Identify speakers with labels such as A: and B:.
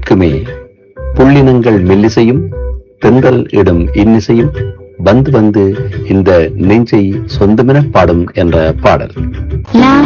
A: திக்குமே புள்ளினங்கள் மெல்லிசையும் தென்றல் இடும் இன்னிசையும் வந்து வந்து இந்த நெஞ்சை சொந்தமென பாடும் என்ற பாடல்.
B: லா